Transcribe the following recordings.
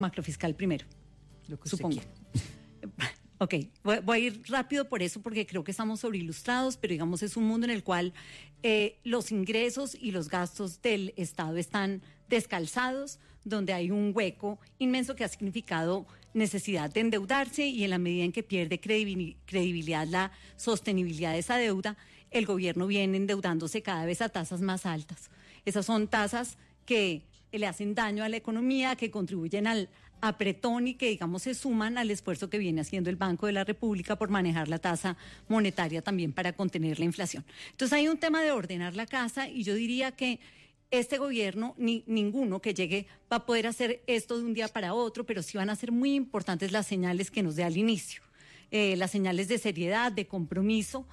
macrofiscal primero, Lo que supongo. Ok, voy a ir rápido por eso porque creo que estamos sobreilustrados, pero digamos es un mundo en el cual los ingresos y los gastos del Estado están descalzados, donde hay un hueco inmenso que ha significado necesidad de endeudarse y en la medida en que pierde credibilidad la sostenibilidad de esa deuda, el gobierno viene endeudándose cada vez a tasas más altas. Esas son tasas que le hacen daño a la economía, que contribuyen al apretón y que, digamos, se suman al esfuerzo que viene haciendo el Banco de la República por manejar la tasa monetaria también para contener la inflación. Entonces hay un tema de ordenar la casa y yo diría que este gobierno, ninguno que llegue va a poder hacer esto de un día para otro, pero sí van a ser muy importantes las señales que nos dé al inicio, las señales de seriedad, de compromiso,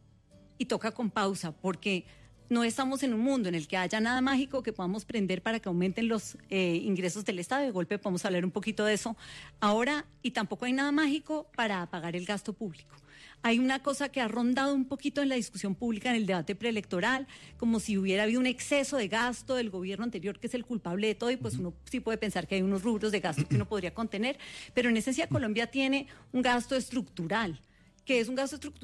y toca con pausa, porque no estamos en un mundo en el que haya nada mágico que podamos prender para que aumenten los ingresos del Estado. De golpe podemos hablar un poquito de eso ahora, y tampoco hay nada mágico para pagar el gasto público. Hay una cosa que ha rondado un poquito en la discusión pública, en el debate preelectoral, como si hubiera habido un exceso de gasto del gobierno anterior que es el culpable de todo, y pues uno sí puede pensar que hay unos rubros de gasto que uno podría contener, pero en esencia Colombia tiene un gasto estructural, que es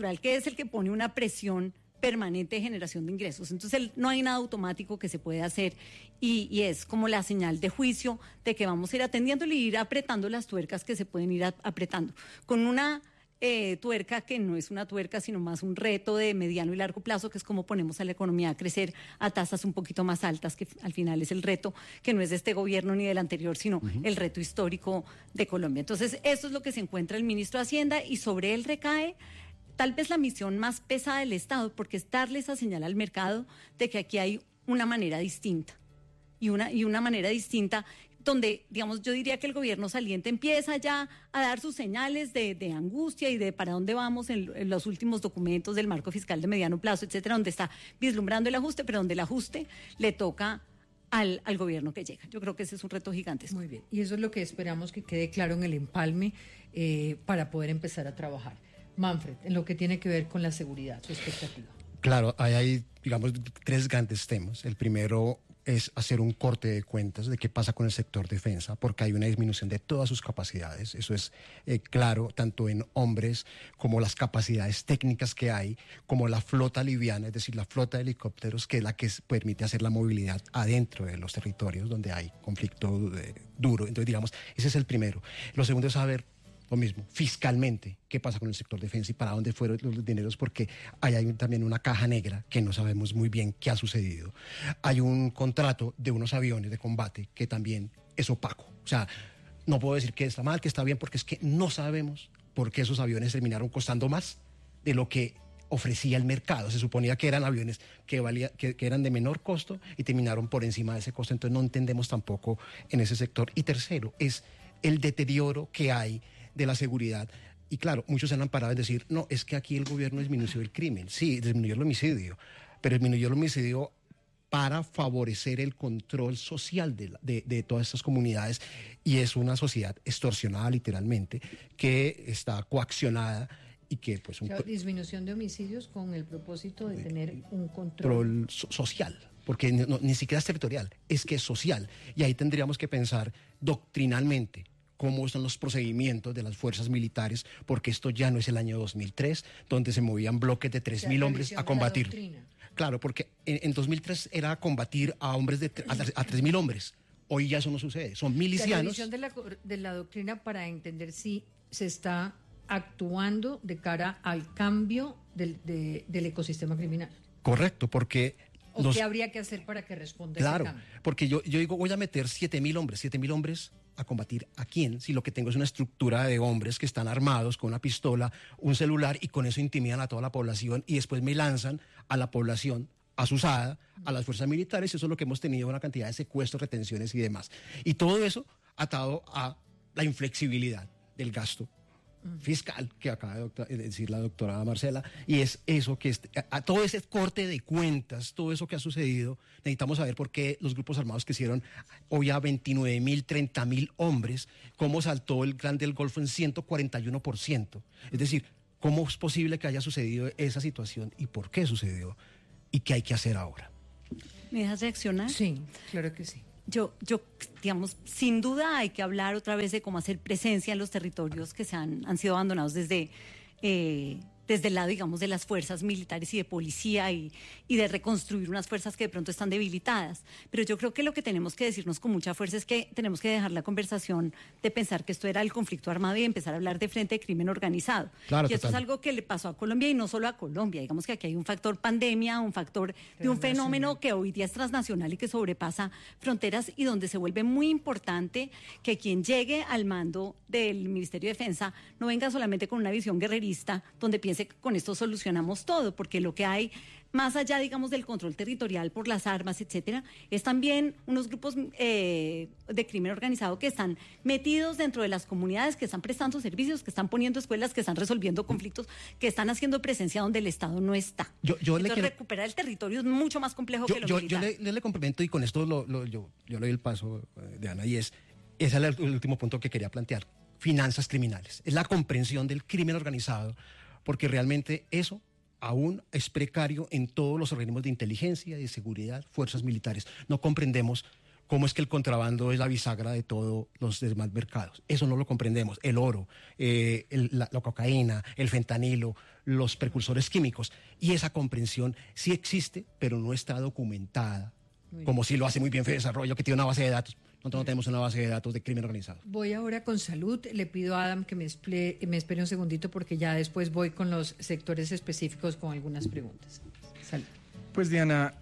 el que pone una presión permanente de generación de ingresos. Entonces no hay nada automático que se puede hacer y es como la señal de juicio de que vamos a ir atendiéndole y ir apretando las tuercas que se pueden ir apretando. Con una tuerca que no es una tuerca, sino más un reto de mediano y largo plazo, que es cómo ponemos a la economía a crecer a tasas un poquito más altas, que al final es el reto que no es de este gobierno ni del anterior, sino el reto histórico de Colombia. Entonces, eso es lo que se encuentra el ministro de Hacienda y sobre él recae tal vez la misión más pesada del Estado, porque es darle esa señal al mercado de que aquí hay una manera distinta y una manera distinta donde, digamos, yo diría que el gobierno saliente empieza ya a dar sus señales de angustia y de para dónde vamos en los últimos documentos del marco fiscal de mediano plazo, etcétera, donde está vislumbrando el ajuste, pero donde el ajuste le toca al gobierno que llega. Yo creo que ese es un reto gigantesco. Muy bien, y eso es lo que esperamos que quede claro en el empalme para poder empezar a trabajar. Manfred, en lo que tiene que ver con la seguridad, su expectativa. Claro, hay, digamos, tres grandes temas. El primero es hacer un corte de cuentas de qué pasa con el sector defensa, porque hay una disminución de todas sus capacidades. Eso es claro, tanto en hombres como las capacidades técnicas que hay, como la flota liviana, es decir, la flota de helicópteros, que es la que permite hacer la movilidad adentro de los territorios donde hay conflicto duro. Entonces, digamos, ese es el primero. Lo segundo es saber lo mismo, fiscalmente, qué pasa con el sector defensa y para dónde fueron los dineros, porque hay también una caja negra que no sabemos muy bien qué ha sucedido. Hay un contrato de unos aviones de combate que también es opaco. O sea, no puedo decir que está mal, que está bien, porque es que no sabemos por qué esos aviones terminaron costando más de lo que ofrecía el mercado. Se suponía que eran aviones que eran de menor costo y terminaron por encima de ese costo. Entonces no entendemos tampoco en ese sector. Y tercero, es el deterioro que hay de la seguridad. Y claro, muchos se han amparado en decir, no, es que aquí el gobierno disminuyó el crimen. Sí, disminuyó el homicidio, pero disminuyó el homicidio para favorecer el control social de todas estas comunidades, y es una sociedad extorsionada literalmente, que está coaccionada y que pues... disminución de homicidios con el propósito de tener un control social, porque ni siquiera es territorial, es que es social, y ahí tendríamos que pensar doctrinalmente cómo son los procedimientos de las fuerzas militares, porque esto ya no es el año 2003, donde se movían bloques de 3.000 hombres a combatir. Claro, porque en 2003 era combatir a hombres a 3.000 hombres. Hoy ya eso no sucede, son milicianos. La revisión de la doctrina para entender si se está actuando de cara al cambio del ecosistema criminal. Correcto, porque... ¿Qué habría que hacer para que responda ese cambio? Claro, porque yo digo, voy a meter 7.000 hombres a combatir ¿a quién? Si lo que tengo es una estructura de hombres que están armados con una pistola, un celular, y con eso intimidan a toda la población y después me lanzan a la población asusada, a las fuerzas militares. Eso es lo que hemos tenido, una cantidad de secuestros, retenciones y demás. Y todo eso atado a la inflexibilidad del gasto fiscal que acaba de decir la doctora Marcela, y es eso que a todo ese corte de cuentas, todo eso que ha sucedido, necesitamos saber por qué los grupos armados que hicieron hoy a 29.000, 30.000 hombres, cómo saltó el Gran del Golfo en 141%. Es decir, cómo es posible que haya sucedido esa situación y por qué sucedió y qué hay que hacer ahora. ¿Me dejas reaccionar? Sí, claro que sí. digamos, sin duda hay que hablar otra vez de cómo hacer presencia en los territorios que han sido abandonados desde el lado, digamos, de las fuerzas militares y de policía y de reconstruir unas fuerzas que de pronto están debilitadas. Pero yo creo que lo que tenemos que decirnos con mucha fuerza es que tenemos que dejar la conversación de pensar que esto era el conflicto armado y empezar a hablar de frente de crimen organizado. Claro, y esto es algo que le pasó a Colombia y no solo a Colombia. Digamos que aquí hay un factor pandemia, un factor de un fenómeno que hoy día es transnacional y que sobrepasa fronteras y donde se vuelve muy importante que quien llegue al mando del Ministerio de Defensa no venga solamente con una visión guerrerista donde piense que con esto solucionamos todo, porque lo que hay más allá, digamos, del control territorial por las armas, etcétera, es también unos grupos de crimen organizado que están metidos dentro de las comunidades, que están prestando servicios, que están poniendo escuelas, que están resolviendo conflictos, que están haciendo presencia donde el Estado no está. Entonces, recuperar el territorio es mucho más complejo que lo militar. Yo le complemento y con esto yo le doy el paso, Diana, y ese es el último punto que quería plantear. Finanzas criminales. Es la comprensión del crimen organizado, porque realmente eso aún es precario en todos los organismos de inteligencia, de seguridad, fuerzas militares. No comprendemos cómo es que el contrabando es la bisagra de todos los demás mercados. Eso no lo comprendemos. El oro, la cocaína, el fentanilo, los precursores químicos. Y esa comprensión sí existe, pero no está documentada, como sí lo hace muy bien FEDesarrollo, que tiene una base de datos. Nosotros no tenemos una base de datos de crimen organizado. Voy ahora con salud. Le pido a Adam que me espere un segundito porque ya después voy con los sectores específicos con algunas preguntas. Salud. Pues Diana,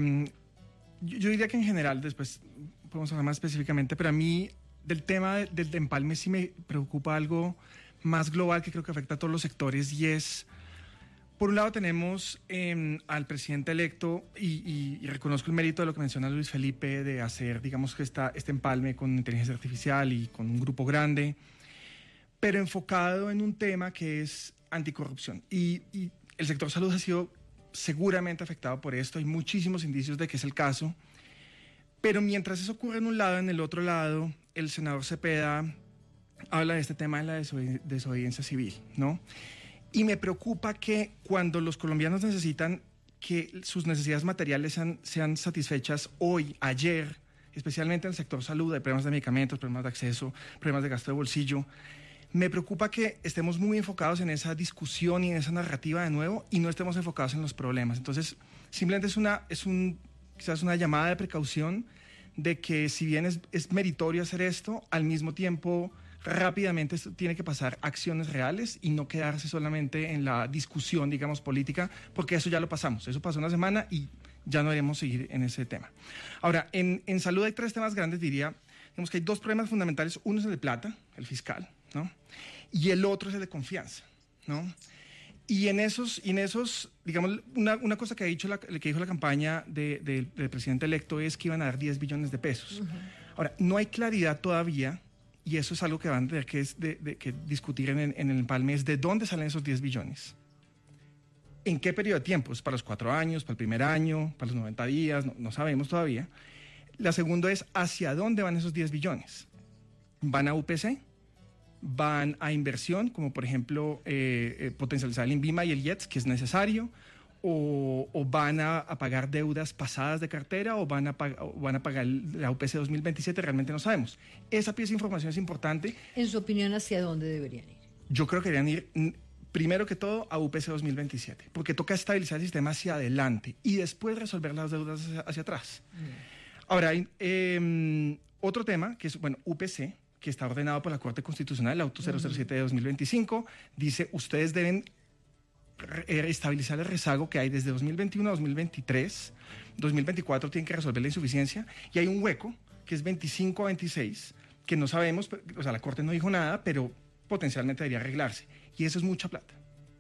yo diría que en general, después podemos hablar más específicamente, pero a mí del tema del empalme sí me preocupa algo más global que creo que afecta a todos los sectores y es... Por un lado tenemos al presidente electo y reconozco el mérito de lo que menciona Luis Felipe de hacer, digamos, que este empalme con inteligencia artificial y con un grupo grande, pero enfocado en un tema que es anticorrupción. Y el sector salud ha sido seguramente afectado por esto, hay muchísimos indicios de que es el caso, pero mientras eso ocurre en un lado, en el otro lado, el senador Cepeda habla de este tema de la desobediencia civil, ¿no? Y me preocupa que cuando los colombianos necesitan que sus necesidades materiales sean satisfechas hoy, ayer, especialmente en el sector salud, hay problemas de medicamentos, problemas de acceso, problemas de gasto de bolsillo, me preocupa que estemos muy enfocados en esa discusión y en esa narrativa de nuevo y no estemos enfocados en los problemas. Entonces, simplemente quizás una llamada de precaución de que si bien es meritorio hacer esto, al mismo tiempo... rápidamente esto tiene que pasar a acciones reales y no quedarse solamente en la discusión, digamos, política, porque eso ya lo pasamos. Eso pasó una semana y ya no deberíamos seguir en ese tema. Ahora, en salud hay tres temas grandes, diría. Digamos que hay dos problemas fundamentales. Uno es el de plata, el fiscal, ¿no? Y el otro es el de confianza, ¿no? Y en esos digamos, una cosa que dijo la campaña del presidente electo es que iban a dar 10 billones de pesos. Ahora, no hay claridad todavía. Y eso es algo que van a tener que discutir en el empalme, es de dónde salen esos 10 billones. ¿En qué periodo de tiempo? ¿Es para los 4 años, para el primer año, para los 90 días? No sabemos todavía. La segunda es, ¿hacia dónde van esos 10 billones? ¿Van a UPC? ¿Van a inversión, como por ejemplo potencializar el INVIMA y el IETS, que es necesario? O van a pagar deudas pasadas de cartera o van a pagar la UPC 2027, realmente no sabemos. Esa pieza de información es importante. En su opinión, ¿hacia dónde deberían ir? Yo creo que deberían ir, primero que todo, a UPC 2027, porque toca estabilizar el sistema hacia adelante y después resolver las deudas hacia atrás. Ahora, hay otro tema, que es, UPC, que está ordenado por la Corte Constitucional, el auto 007 de 2025, dice, ustedes deben estabilizar el rezago que hay desde 2021 a 2023, 2024 tienen que resolver la insuficiencia y hay un hueco que es 25 a 26 que no sabemos, o sea, la Corte no dijo nada, pero potencialmente debería arreglarse y eso es mucha plata.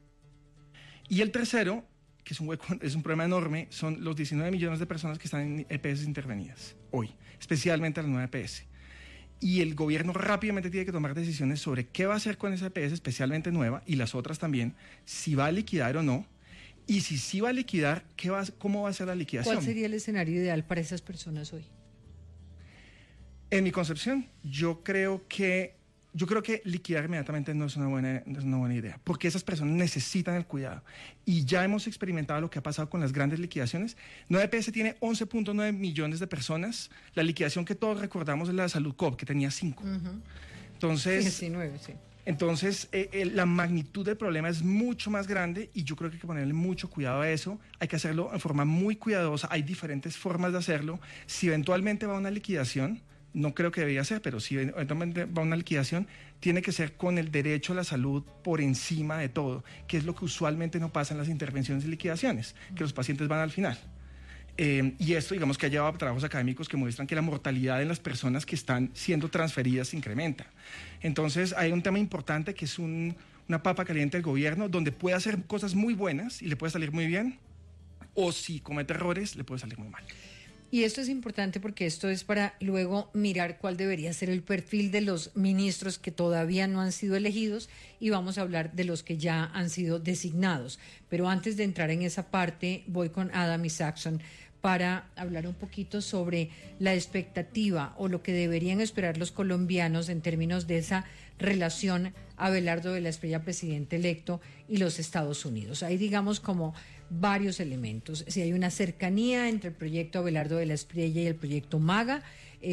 Y el tercero, que es un hueco, es un problema enorme, son los 19 millones de personas que están en EPS intervenidas hoy, especialmente las 9 EPS. Y el gobierno rápidamente tiene que tomar decisiones sobre qué va a hacer con esa EPS, especialmente nueva, y las otras también, si va a liquidar o no, y si sí va a liquidar, ¿cómo va a ser la liquidación? ¿Cuál sería el escenario ideal para esas personas hoy? En mi concepción, yo creo que yo creo que liquidar inmediatamente no es una buena idea, porque esas personas necesitan el cuidado. Y ya hemos experimentado lo que ha pasado con las grandes liquidaciones. 9PS tiene 11.9 millones de personas. La liquidación que todos recordamos es la de Salud Corp, que tenía 5. Entonces, 19, sí. Entonces, la magnitud del problema es mucho más grande y yo creo que hay que ponerle mucho cuidado a eso. Hay que hacerlo en forma muy cuidadosa. Hay diferentes formas de hacerlo. Si eventualmente va a una liquidación, no creo que debería ser, pero si eventualmente va a una liquidación, tiene que ser con el derecho a la salud por encima de todo, que es lo que usualmente no pasa en las intervenciones y liquidaciones, que los pacientes van al final. Y esto, digamos, que ha llevado a trabajos académicos que muestran que la mortalidad en las personas que están siendo transferidas se incrementa. Entonces, hay un tema importante que es una papa caliente del gobierno, donde puede hacer cosas muy buenas y le puede salir muy bien, o si comete errores, le puede salir muy mal. Y esto es importante porque esto es para luego mirar cuál debería ser el perfil de los ministros que todavía no han sido elegidos y vamos a hablar de los que ya han sido designados. Pero antes de entrar en esa parte, voy con Adam Isakson para hablar un poquito sobre la expectativa o lo que deberían esperar los colombianos en términos de esa relación Abelardo de la Espriella, presidente electo, y los Estados Unidos. Hay, digamos, como varios elementos. Si hay una cercanía entre el proyecto Abelardo de la Espriella y el proyecto MAGA,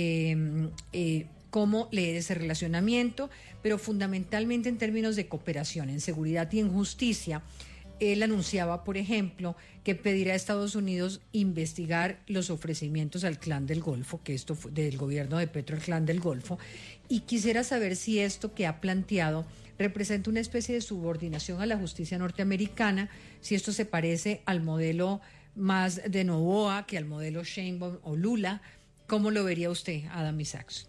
cómo leer ese relacionamiento, pero fundamentalmente en términos de cooperación, en seguridad y en justicia. Él anunciaba, por ejemplo, que pedirá a Estados Unidos investigar los ofrecimientos al Clan del Golfo, que esto fue del gobierno de Petro, el Clan del Golfo, y quisiera saber si esto que ha planteado representa una especie de subordinación a la justicia norteamericana, si esto se parece al modelo más de Noboa que al modelo Sheinbaum o Lula. ¿Cómo lo vería usted, Adam Isakson?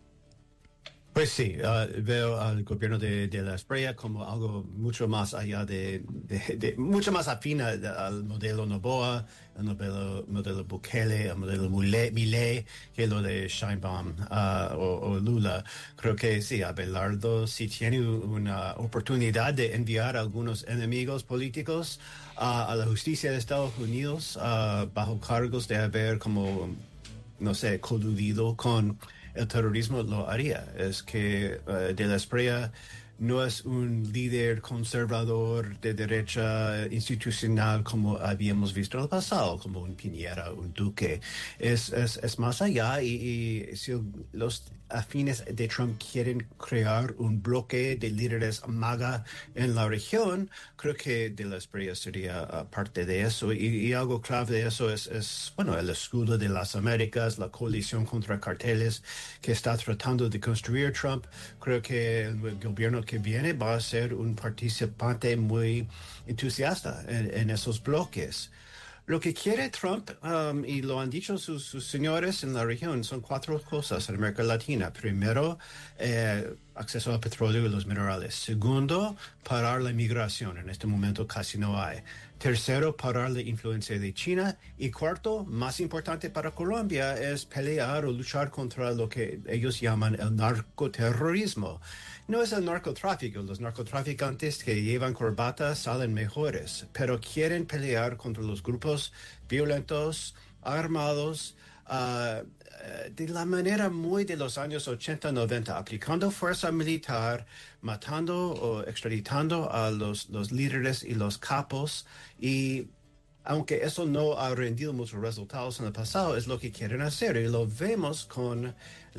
Pues sí, veo al gobierno de la Espriella como algo mucho más allá mucho más afín al modelo Noboa, al modelo Bukele, al modelo Milei, que lo de Sheinbaum o Lula. Creo que sí, Abelardo sí tiene una oportunidad de enviar a algunos enemigos políticos a la justicia de Estados Unidos bajo cargos de haber como, no sé, coludido con el terrorismo. Lo haría. Es que de la Espriella no es un líder conservador de derecha institucional como habíamos visto en el pasado, como un Piñera, un Duque. Es más allá y si los afines de Trump quieren crear un bloque de líderes MAGA en la región, creo que de la Espriella sería parte de eso. Y algo clave de eso es, bueno, el escudo de las Américas, la coalición contra carteles que está tratando de construir Trump. Creo que el gobierno que viene va a ser un participante muy entusiasta en esos bloques. Lo que quiere Trump, y lo han dicho sus señores en la región, son 4 cosas en América Latina. Primero, acceso al petróleo y los minerales. Segundo, parar la inmigración. En este momento casi no hay. Tercero, parar la influencia de China. Y cuarto, más importante para Colombia, es pelear o luchar contra lo que ellos llaman el narcoterrorismo. No es el narcotráfico, los narcotraficantes que llevan corbatas salen mejores, pero quieren pelear contra los grupos violentos, armados, de la manera muy de los años 80-90, aplicando fuerza militar, matando o extraditando a los líderes y los capos. Y aunque eso no ha rendido muchos resultados en el pasado, es lo que quieren hacer. Y lo vemos con,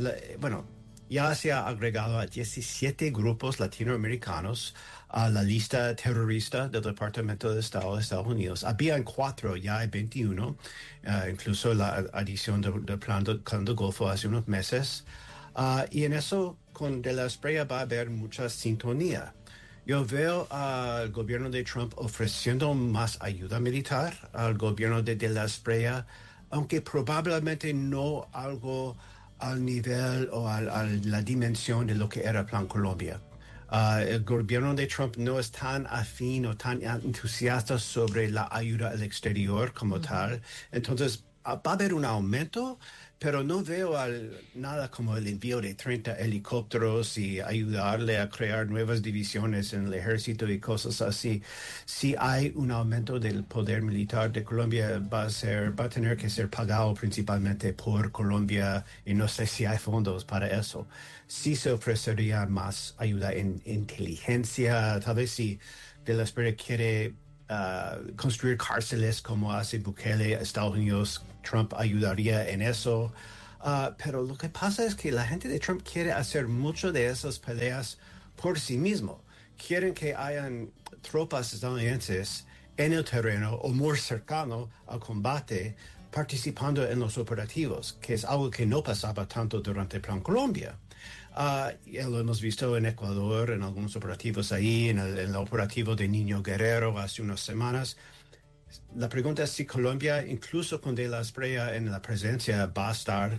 ya se ha agregado a 17 grupos latinoamericanos a la lista terrorista del Departamento de Estado de Estados Unidos. Habían 4, ya hay 21, incluso la adición del Plan del Golfo hace unos meses. Y en eso, con de la Espriella va a haber mucha sintonía. Yo veo al gobierno de Trump ofreciendo más ayuda militar al gobierno de la Espriella, aunque probablemente no algo al nivel o a la dimensión de lo que era Plan Colombia. El gobierno de Trump no es tan afín o tan entusiasta sobre la ayuda al exterior como tal. Entonces, va a haber un aumento, pero no veo nada como el envío de 30 helicópteros y ayudarle a crear nuevas divisiones en el ejército y cosas así. Si hay un aumento del poder militar de Colombia, va a tener que ser pagado principalmente por Colombia y no sé si hay fondos para eso. Sí se ofrecería más ayuda en inteligencia, tal vez si De la Espriella quiere construir cárceles como hace Bukele, Estados Unidos, Trump ayudaría en eso. Pero lo que pasa es que la gente de Trump quiere hacer mucho de esas peleas por sí mismo. Quieren que hayan tropas estadounidenses en el terreno o muy cercano al combate participando en los operativos, que es algo que no pasaba tanto durante el Plan Colombia. Ya lo hemos visto en Ecuador, en algunos operativos ahí, en el operativo de Niño Guerrero hace unas semanas. La pregunta es si Colombia, incluso con De la Espriella en la presidencia, va a estar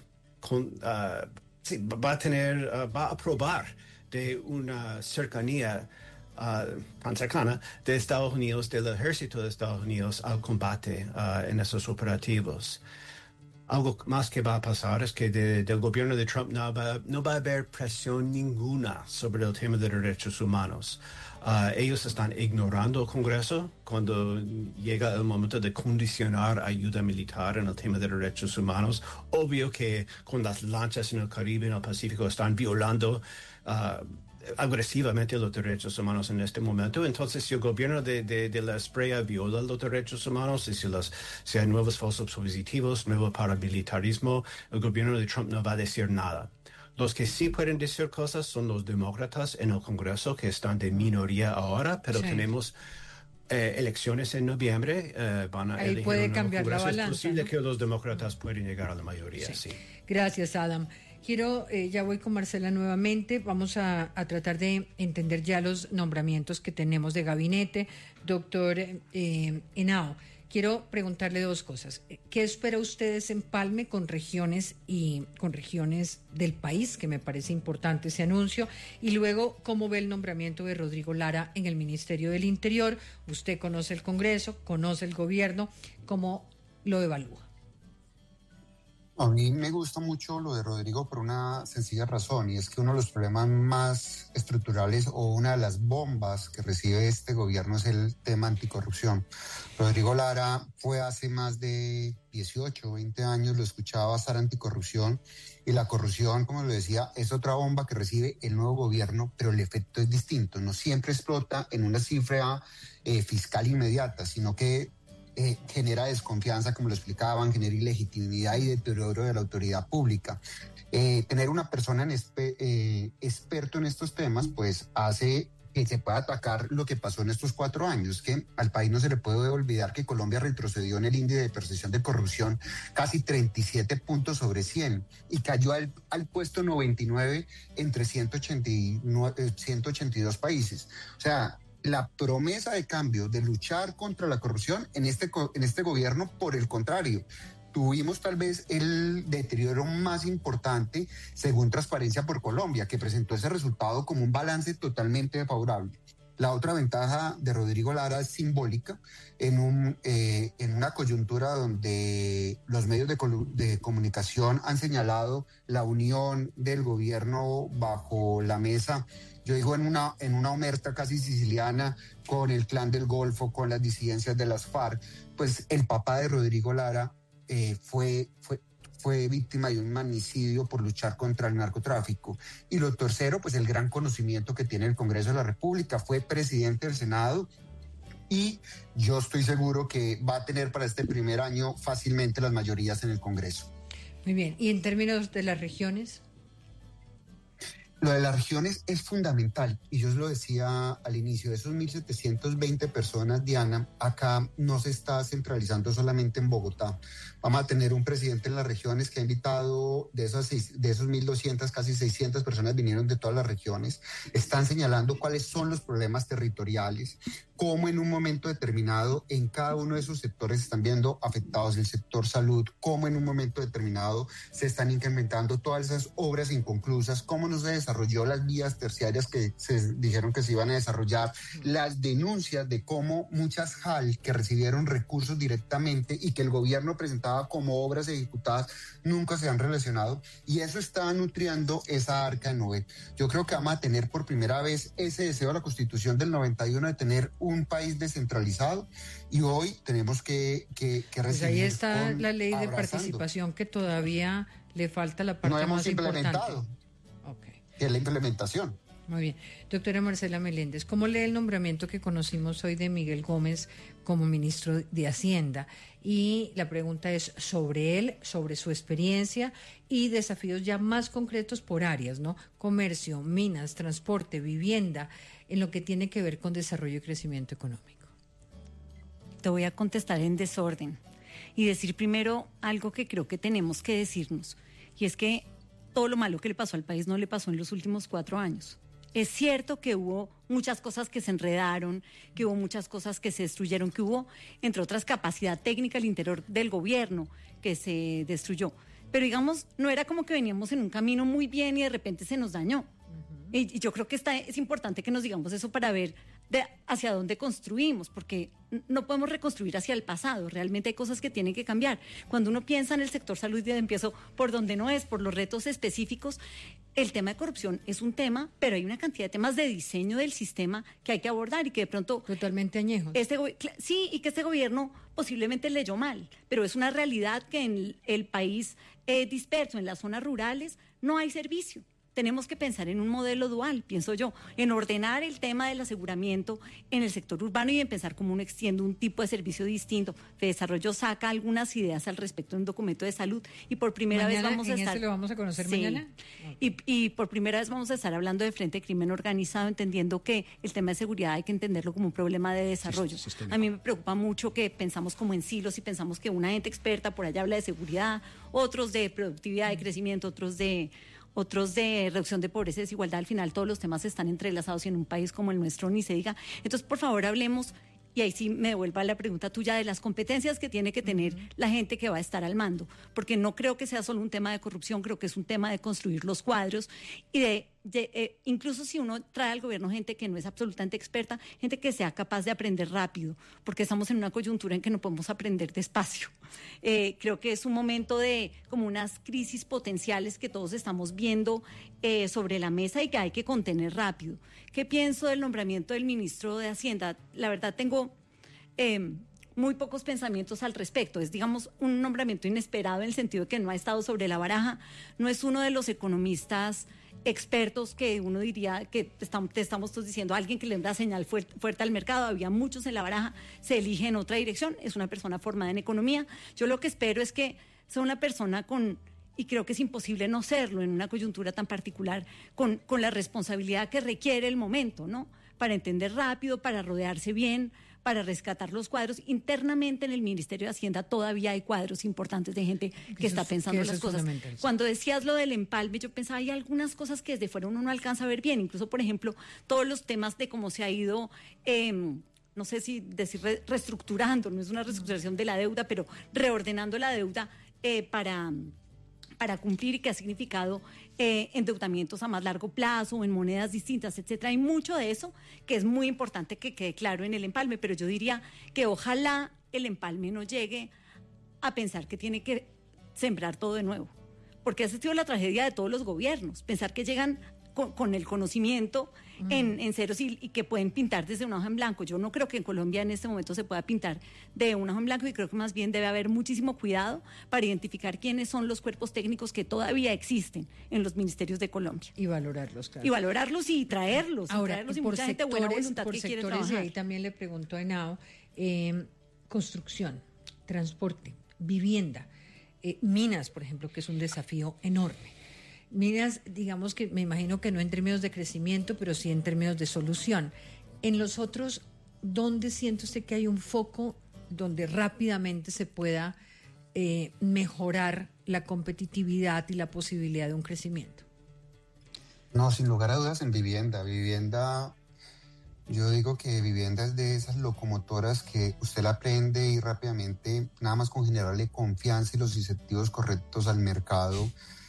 va a aprobar de una cercanía tan cercana de Estados Unidos, del ejército de Estados Unidos al combate en esos operativos. Algo más que va a pasar es que del gobierno de Trump no va a haber presión ninguna sobre el tema de derechos humanos. Ellos están ignorando el Congreso cuando llega el momento de condicionar ayuda militar en el tema de derechos humanos. Obvio que con las lanchas en el Caribe, en el Pacífico, están violando agresivamente los derechos humanos en este momento. Entonces, si el gobierno de la Espriella viola los derechos humanos, y si hay nuevos falsos positivos, nuevo paramilitarismo, el gobierno de Trump no va a decir nada. Los que sí pueden decir cosas son los demócratas en el Congreso, que están de minoría ahora, pero tenemos elecciones en noviembre. Van a Ahí puede cambiar la balanza. Es posible, ¿no?, que los demócratas pueden llegar a la mayoría, sí. Gracias, Adam. Ya voy con Marcela nuevamente. Vamos a tratar de entender ya los nombramientos que tenemos de gabinete. Doctor Henao, quiero preguntarle dos cosas. ¿Qué espera usted desempalme con regiones del país? Que me parece importante ese anuncio. Y luego, ¿cómo ve el nombramiento de Rodrigo Lara en el Ministerio del Interior? Usted conoce el Congreso, conoce el gobierno. ¿Cómo lo evalúa? A mí me gusta mucho lo de Rodrigo por una sencilla razón, y es que uno de los problemas más estructurales o una de las bombas que recibe este gobierno es el tema anticorrupción. Rodrigo Lara fue hace más de 18 o 20 años, lo escuchaba estar anticorrupción, y la corrupción, como lo decía, es otra bomba que recibe el nuevo gobierno, pero el efecto es distinto. No siempre explota en una cifra fiscal inmediata, sino que genera desconfianza, como lo explicaban, genera ilegitimidad y deterioro de la autoridad pública. Tener una persona experto en estos temas, pues hace que se pueda atacar lo que pasó en estos 4 años, que al país no se le puede olvidar que Colombia retrocedió en el índice de percepción de corrupción casi 37 puntos sobre 100 y cayó al puesto 99 entre 182 países. O sea, la promesa de cambio, de luchar contra la corrupción en este gobierno, por el contrario, tuvimos tal vez el deterioro más importante según Transparencia por Colombia, que presentó ese resultado como un balance totalmente favorable. La otra ventaja de Rodrigo Lara es simbólica en una coyuntura donde los medios de comunicación han señalado la unión del gobierno bajo la mesa, yo digo en una omerta casi siciliana, con el Clan del Golfo, con las disidencias de las FARC. Pues el papá de Rodrigo Lara fue víctima de un magnicidio por luchar contra el narcotráfico. Y lo tercero, pues el gran conocimiento que tiene el Congreso de la República. Fue presidente del Senado y yo estoy seguro que va a tener para este primer año fácilmente las mayorías en el Congreso. Muy bien. ¿Y en términos de las regiones? Lo de las regiones es fundamental, y yo os lo decía al inicio, de esos 1.720 personas, Diana, acá no se está centralizando solamente en Bogotá. Vamos a tener un presidente en las regiones que ha invitado, de esos 1.200, casi 600 personas vinieron de todas las regiones, están señalando cuáles son los problemas territoriales, cómo en un momento determinado en cada uno de esos sectores se están viendo afectados, el sector salud, cómo en un momento determinado se están incrementando todas esas obras inconclusas, cómo no se desarrolló las vías terciarias que se dijeron que se iban a desarrollar, las denuncias de cómo muchas JAL que recibieron recursos directamente y que el gobierno presentaba como obras ejecutadas nunca se han relacionado, y eso está nutriendo esa arca de Noé. Yo creo que vamos a tener por primera vez ese deseo de la Constitución del 91 de tener un país descentralizado, y hoy tenemos que recibir. Pues ahí está la ley de participación, que todavía le falta la parte más importante. Okay. Que es la implementación. Muy bien. Doctora Marcela Meléndez, ¿cómo lee el nombramiento que conocimos hoy de Miguel Gómez como ministro de Hacienda? Y la pregunta es sobre él, sobre su experiencia y desafíos ya más concretos por áreas, ¿no? Comercio, minas, transporte, vivienda, en lo que tiene que ver con desarrollo y crecimiento económico. Te voy a contestar en desorden y decir primero algo que creo que tenemos que decirnos, y es que todo lo malo que le pasó al país no le pasó en los últimos 4 años. Es cierto que hubo muchas cosas que se enredaron, que hubo muchas cosas que se destruyeron, que hubo, entre otras, capacidad técnica al interior del gobierno que se destruyó. Pero digamos, no era como que veníamos en un camino muy bien y de repente se nos dañó. Y yo creo que es importante que nos digamos eso para ver hacia dónde construimos, porque no podemos reconstruir hacia el pasado. Realmente hay cosas que tienen que cambiar. Cuando uno piensa en el sector salud, y empiezo por donde no es, por los retos específicos, el tema de corrupción es un tema, pero hay una cantidad de temas de diseño del sistema que hay que abordar y que de pronto... Totalmente añejos. Sí, y que este gobierno posiblemente leyó mal, pero es una realidad que en el país disperso, en las zonas rurales, no hay servicio. Tenemos que pensar en un modelo dual, pienso yo, en ordenar el tema del aseguramiento en el sector urbano y en pensar cómo uno extiende un tipo de servicio distinto. Desarrollo saca algunas ideas al respecto en un documento de salud y por primera vez vamos a estar... ¿Lo vamos a conocer sí, mañana? Y por primera vez vamos a estar hablando de frente de crimen organizado, entendiendo que el tema de seguridad hay que entenderlo como un problema de desarrollo. A mí me preocupa mucho que pensamos como en silos y pensamos que una gente experta por allá habla de seguridad, otros de productividad, de crecimiento, otros de reducción de pobreza y desigualdad. Al final todos los temas están entrelazados y en un país como el nuestro ni se diga. Entonces, por favor, hablemos, y ahí sí me devuelvo a la pregunta tuya, de las competencias que tiene que tener la gente que va a estar al mando, porque no creo que sea solo un tema de corrupción, creo que es un tema de construir los cuadros y incluso si uno trae al gobierno gente que no es absolutamente experta, gente que sea capaz de aprender rápido, porque estamos en una coyuntura en que no podemos aprender despacio. Creo que es un momento de como unas crisis potenciales que todos estamos viendo sobre la mesa y que hay que contener rápido. ¿Qué pienso del nombramiento del ministro de Hacienda? La verdad tengo muy pocos pensamientos al respecto. Es, digamos, un nombramiento inesperado en el sentido de que no ha estado sobre la baraja, no es uno de los economistas expertos que uno diría que te estamos todos diciendo, alguien que le da señal fuerte al mercado. Había muchos en la baraja, se elige en otra dirección, es una persona formada en economía. Yo lo que espero es que sea una persona y creo que es imposible no serlo en una coyuntura tan particular, con la responsabilidad que requiere el momento, ¿no? Para entender rápido, para rodearse bien, para rescatar los cuadros. Internamente en el Ministerio de Hacienda todavía hay cuadros importantes de gente que está pensando las cosas. Cuando decías lo del empalme, yo pensaba, hay algunas cosas que desde fuera uno no alcanza a ver bien, incluso, por ejemplo, todos los temas de cómo se ha ido... no sé si decir reestructurando, no es una reestructuración de la deuda, pero reordenando la deuda para cumplir, y que ha significado endeudamientos a más largo plazo, en monedas distintas, etcétera. Hay mucho de eso que es muy importante que quede claro en el empalme, pero yo diría que ojalá el empalme no llegue a pensar que tiene que sembrar todo de nuevo, porque esa ha sido la tragedia de todos los gobiernos, pensar que llegan con el conocimiento en ceros y que pueden pintar desde una hoja en blanco. Yo no creo que en Colombia en este momento se pueda pintar de una hoja en blanco, y creo que más bien debe haber muchísimo cuidado para identificar quiénes son los cuerpos técnicos que todavía existen en los ministerios de Colombia. Y valorarlos, claro. Y valorarlos y traerlos. Ahora, y mucha gente de buena voluntad por que quiere sectores, trabajar. y ahí también le pregunto a Henao, construcción, transporte, vivienda, minas, por ejemplo, que es un desafío enorme. Minas, digamos que me imagino que no en términos de crecimiento, pero sí en términos de solución. En los otros, ¿dónde siente usted que hay un foco donde rápidamente se pueda mejorar la competitividad y la posibilidad de un crecimiento? No, sin lugar a dudas en vivienda. Yo digo que vivienda es de esas locomotoras que usted la aprende y rápidamente, nada más con generarle confianza y los incentivos correctos al mercado,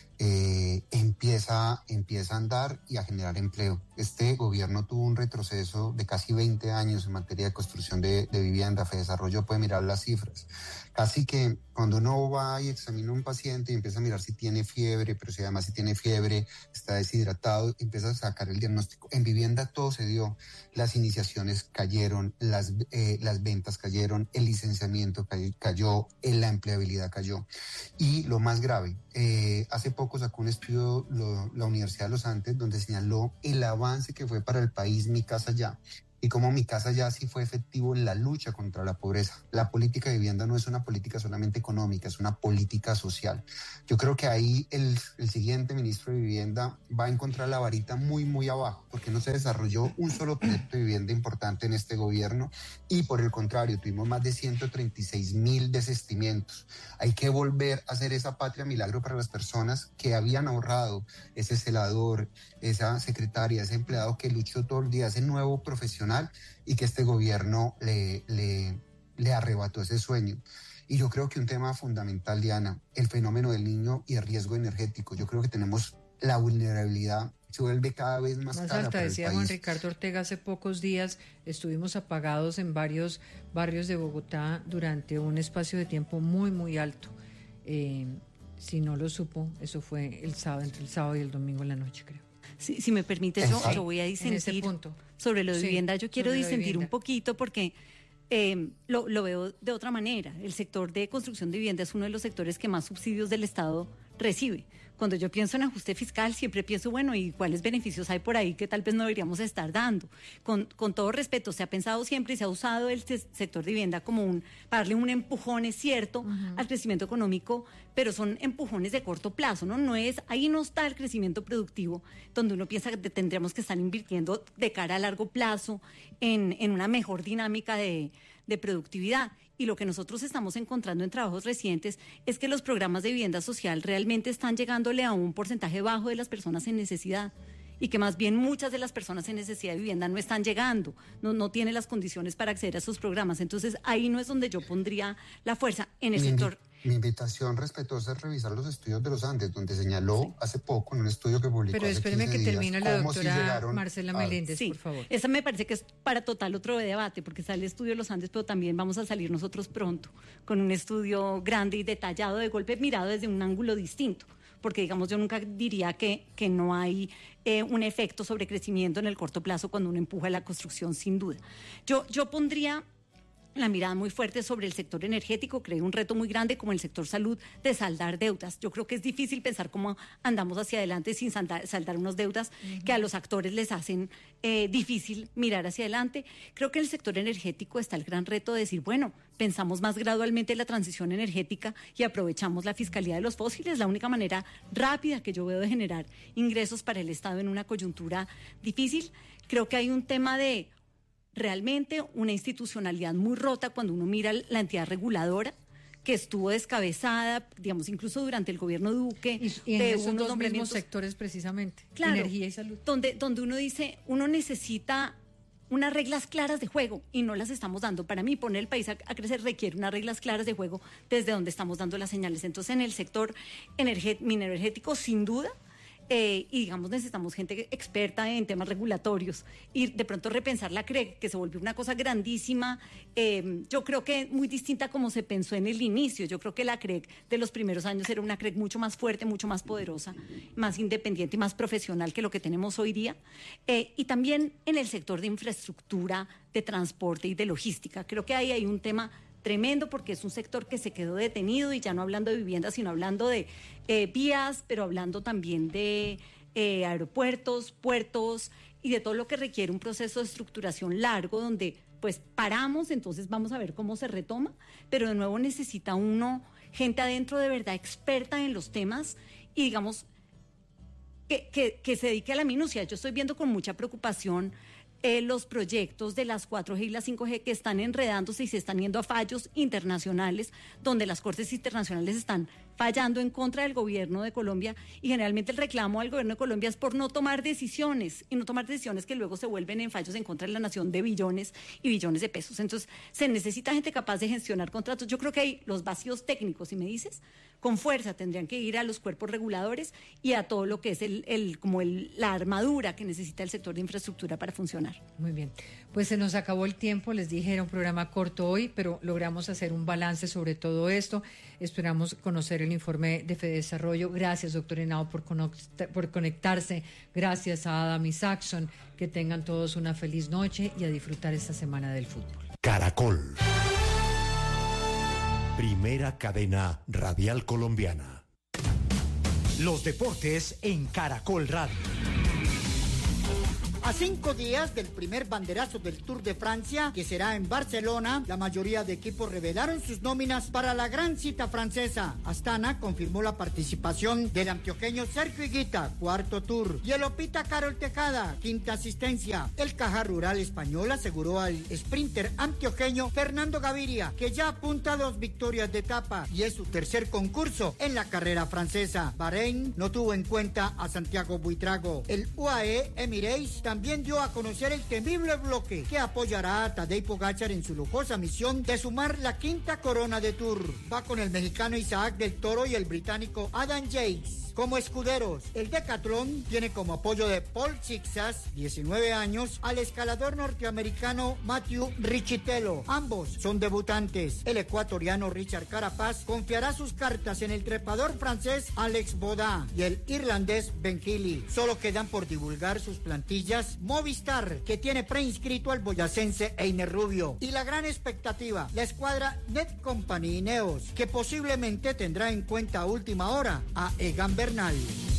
empieza a andar y a generar empleo. Este gobierno tuvo un retroceso de casi 20 años en materia de construcción de vivienda. Fedesarrollo puede mirar las cifras. Casi que cuando uno va y examina a un paciente y empieza a mirar si tiene fiebre, pero si además si tiene fiebre, está deshidratado, empieza a sacar el diagnóstico. En vivienda todo se dio. Las iniciaciones cayeron, las ventas cayeron, el licenciamiento cayó, la empleabilidad cayó. Y lo más grave, hace poco sacó un estudio la Universidad de los Andes donde señaló el avance que fue para el país Mi Casa Ya, y cómo Mi Casa Ya sí fue efectivo en la lucha contra la pobreza. La política de vivienda no es una política solamente económica, es una política social. Yo creo que ahí el siguiente ministro de Vivienda va a encontrar la varita muy, muy abajo, porque no se desarrolló un solo proyecto de vivienda importante en este gobierno, y por el contrario, tuvimos más de 136,000 desistimientos. Hay que volver a hacer esa patria milagro para las personas que habían ahorrado, ese celador, esa secretaria, ese empleado que luchó todo el día, ese nuevo profesional, y que este gobierno le arrebató ese sueño. Y yo creo que un tema fundamental, Diana, el fenómeno del niño y el riesgo energético. Yo creo que tenemos la vulnerabilidad, se vuelve cada vez más cara alta. para el Decía país. Juan Ricardo Ortega hace pocos días, estuvimos apagados en varios barrios de Bogotá durante un espacio de tiempo muy, muy alto. Si no lo supo, eso fue el sábado, entre el sábado y el domingo en la noche, creo. Si me permite, yo voy a disentir sobre lo de vivienda. Yo quiero disentir un poquito porque lo veo de otra manera. El sector de construcción de vivienda es uno de los sectores que más subsidios del Estado recibe. Cuando yo pienso en ajuste fiscal, siempre pienso, bueno, ¿y cuáles beneficios hay por ahí que tal vez no deberíamos estar dando? Con todo respeto, se ha pensado siempre y se ha usado el sector de vivienda como para darle un empujón, es cierto, al crecimiento económico, pero son empujones de corto plazo, ¿no? Ahí no está el crecimiento productivo, donde uno piensa que tendríamos que estar invirtiendo de cara a largo plazo en una mejor dinámica de productividad. Y lo que nosotros estamos encontrando en trabajos recientes es que los programas de vivienda social realmente están llegándole a un porcentaje bajo de las personas en necesidad, y que más bien muchas de las personas en necesidad de vivienda no están llegando, no tienen las condiciones para acceder a esos programas. Entonces ahí no es donde yo pondría la fuerza en el sector. Mi invitación respetuosa es revisar los estudios de los Andes, donde señaló hace poco en un estudio que publicó. Pero espéreme que termine la doctora Marcela Meléndez, por favor. Esa me parece que es para total otro debate, porque sale el estudio de los Andes, pero también vamos a salir nosotros pronto con un estudio grande y detallado, de golpe mirado desde un ángulo distinto. Porque, digamos, yo nunca diría que no hay un efecto sobre crecimiento en el corto plazo cuando uno empuja la construcción, sin duda. Yo pondría la mirada muy fuerte sobre el sector energético. Creo un reto muy grande como el sector salud de saldar deudas. Yo creo que es difícil pensar cómo andamos hacia adelante sin saldar unas deudas que a los actores les hacen difícil mirar hacia adelante. Creo que en el sector energético está el gran reto de decir, bueno, pensamos más gradualmente la transición energética y aprovechamos la fiscalidad de los fósiles, la única manera rápida que yo veo de generar ingresos para el Estado en una coyuntura difícil. Creo que hay un tema de realmente una institucionalidad muy rota cuando uno mira la entidad reguladora, que estuvo descabezada, digamos, incluso durante el gobierno Duque. Y en esos dos mismos sectores precisamente, claro, energía y salud. Donde uno dice, uno necesita unas reglas claras de juego y no las estamos dando. Para mí, poner el país a crecer requiere unas reglas claras de juego desde donde estamos dando las señales. Entonces, en el sector energético, sin duda, y digamos necesitamos gente experta en temas regulatorios y de pronto repensar la CREG, que se volvió una cosa grandísima. Yo creo que muy distinta como se pensó en el inicio. Yo creo que la CREG de los primeros años era una CREG mucho más fuerte, mucho más poderosa, más independiente y más profesional que lo que tenemos hoy día. Y también en el sector de infraestructura, de transporte y de logística. Creo que ahí hay un tema tremendo, porque es un sector que se quedó detenido, y ya no hablando de vivienda, sino hablando de vías, pero hablando también de aeropuertos, puertos y de todo lo que requiere un proceso de estructuración largo, donde pues paramos, entonces vamos a ver cómo se retoma, pero de nuevo necesita uno gente adentro de verdad experta en los temas y digamos que se dedique a la minucia. Yo estoy viendo con mucha preocupación los proyectos de las 4G y las 5G que están enredándose y se están yendo a fallos internacionales, donde las cortes internacionales están fallando en contra del gobierno de Colombia, y generalmente el reclamo al gobierno de Colombia es por no tomar decisiones, y no tomar decisiones que luego se vuelven en fallos en contra de la nación de billones y billones de pesos. Entonces, se necesita gente capaz de gestionar contratos. Yo creo que hay los vacíos técnicos, si me dices, con fuerza tendrían que ir a los cuerpos reguladores y a todo lo que es la armadura que necesita el sector de infraestructura para funcionar. Muy bien, pues se nos acabó el tiempo, les dije, era un programa corto hoy, pero logramos hacer un balance sobre todo esto. Esperamos conocer el informe de Fedesarrollo. Gracias, doctor Henao, por conectarse. Gracias a Adam y Saxon. Que tengan todos una feliz noche y a disfrutar esta semana del fútbol. Caracol. Primera cadena radial colombiana. Los deportes en Caracol Radio. A 5 días del primer banderazo del Tour de Francia, que será en Barcelona, la mayoría de equipos revelaron sus nóminas para la gran cita francesa. Astana confirmó la participación del antioqueño Sergio Higuita, 4º Tour, y el Opita Carol Tejada, 5ª asistencia. El Caja Rural Español aseguró al sprinter antioqueño Fernando Gaviria, que ya apunta a 2 victorias de etapa y es su tercer concurso en la carrera francesa. Bahrein no tuvo en cuenta a Santiago Buitrago. El UAE Emirates también dio a conocer el temible bloque que apoyará a Tadej Pogačar en su lujosa misión de sumar la 5ª corona de Tour. Va con el mexicano Isaac del Toro y el británico Adam Yates como escuderos. El decatlón tiene como apoyo de Paul Sixas, 19 años, al escalador norteamericano Matthew Richitello. Ambos son debutantes. El ecuatoriano Richard Carapaz confiará sus cartas en el trepador francés Alex Baudin y el irlandés Ben Healy. Solo quedan por divulgar sus plantillas Movistar, que tiene preinscrito al boyacense Einer Rubio, y la gran expectativa, la escuadra Net Company Ineos, que posiblemente tendrá en cuenta a última hora a Egan Bernal.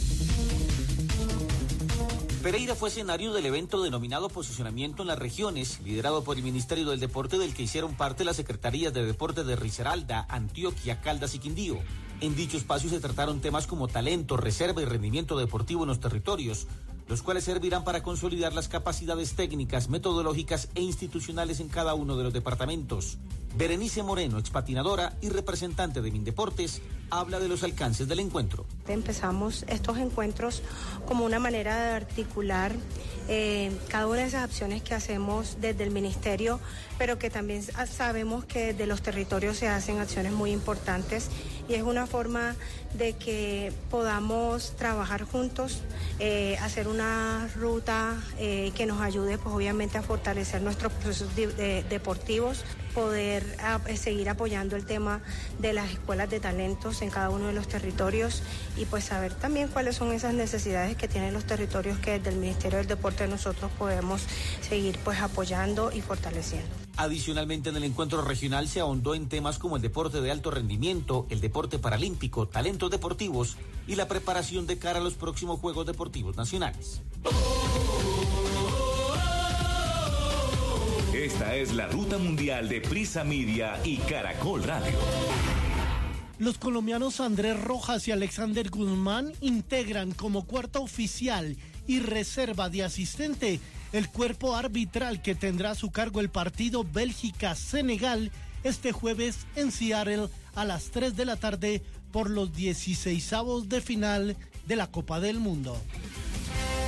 Pereira fue escenario del evento denominado Posicionamiento en las Regiones, liderado por el Ministerio del Deporte, del que hicieron parte las Secretarías de Deporte de Risaralda, Antioquia, Caldas y Quindío. En dicho espacio se trataron temas como talento, reserva y rendimiento deportivo en los territorios, los cuales servirán para consolidar las capacidades técnicas, metodológicas e institucionales en cada uno de los departamentos. Berenice Moreno, expatinadora y representante de Mindeportes, habla de los alcances del encuentro. Empezamos estos encuentros como una manera de articular cada una de esas acciones que hacemos desde el ministerio, pero que también sabemos que desde los territorios se hacen acciones muy importantes, y es una forma de que podamos trabajar juntos, hacer una ruta que nos ayude, pues obviamente, a fortalecer nuestros procesos deportivos, poder seguir apoyando el tema de las escuelas de talentos en cada uno de los territorios, y pues saber también cuáles son esas necesidades que tienen los territorios, que desde el Ministerio del Deporte nosotros podemos seguir pues apoyando y fortaleciendo. Adicionalmente, en el encuentro regional se ahondó en temas como el deporte de alto rendimiento, el deporte paralímpico, talentos deportivos y la preparación de cara a los próximos Juegos Deportivos Nacionales. Esta es la ruta mundial de Prisa Media y Caracol Radio. Los colombianos Andrés Rojas y Alexander Guzmán integran como cuarta oficial y reserva de asistente el cuerpo arbitral que tendrá a su cargo el partido Bélgica-Senegal este jueves en Seattle a las 3 de la tarde por los 16avos de final de la Copa del Mundo.